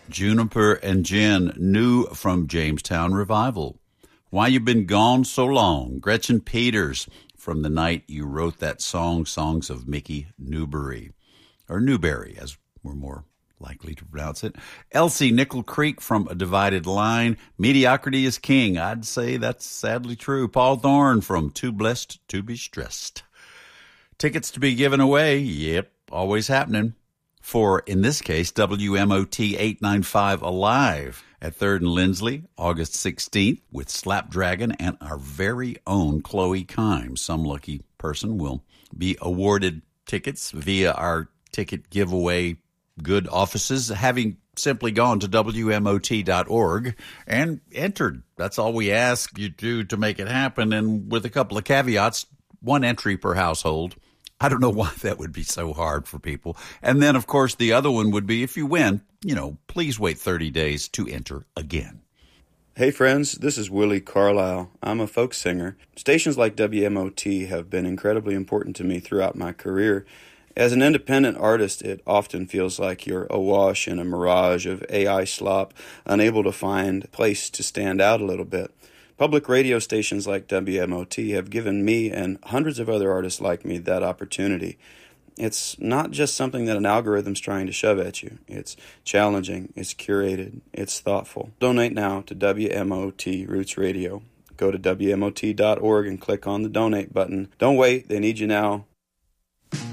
Juniper and Jen, new from Jamestown Revival. Why You Been Gone So Long, Gretchen Peters, from the night you wrote that song, Songs of Mickey Newberry, or Newberry, as we're more likely to pronounce it. Elsie Nickel Creek from A Divided Line, Mediocrity is King. I'd say that's sadly true. Paul Thorne from Too Blessed to Be Stressed. Tickets to be given away, yep, always happening, for, in this case, WMOT 895 Alive at 3rd and Lindsley, August 16th, with Slapdragon and our very own Chloe Kimes. Some lucky person will be awarded tickets via our ticket giveaway good offices, having simply gone to WMOT.org and entered. That's all we ask you do to make it happen, and with a couple of caveats, one entry per household. I don't know why that would be so hard for people. And then, of course, the other one would be if you win, please wait 30 days to enter again. Hey friends, this is Willie Carlisle. I'm a folk singer. Stations like WMOT have been incredibly important to me throughout my career. As an independent artist, it often feels like you're awash in a mirage of AI slop, unable to find a place to stand out a little bit. Public radio stations like WMOT have given me and hundreds of other artists like me that opportunity. It's not just something that an algorithm's trying to shove at you. It's challenging, it's curated, it's thoughtful. Donate now to WMOT Roots Radio. Go to WMOT.org and click on the donate button. Don't wait, they need you now.